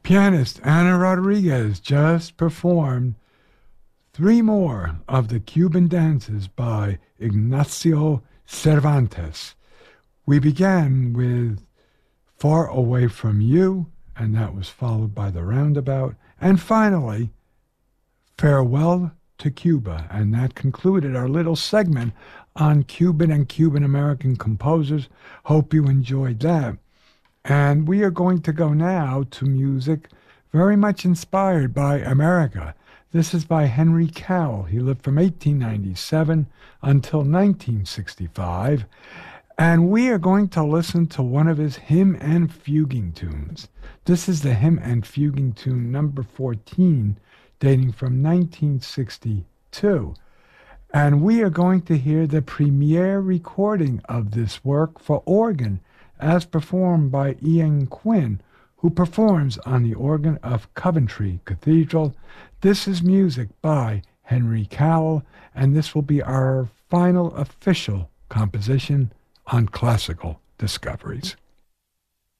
Pianist Ana Rodriguez just performed three more of the Cuban dances by Ignacio Cervantes. We began with Far Away From You, and that was followed by The Roundabout, and finally, Farewell to Cuba, and that concluded our little segment on Cuban and Cuban-American composers. Hope you enjoyed that. And we are going to go now to music very much inspired by America. This is by Henry Cowell. He lived from 1897 until 1965. And we are going to listen to one of his hymn and fuguing tunes. This is the hymn and fuguing tune number 14, dating from 1962. And we are going to hear the premiere recording of this work for organ as performed by Ian Quinn, who performs on the organ of Coventry Cathedral. This is music by Henry Cowell, and this will be our final official composition on Classical Discoveries.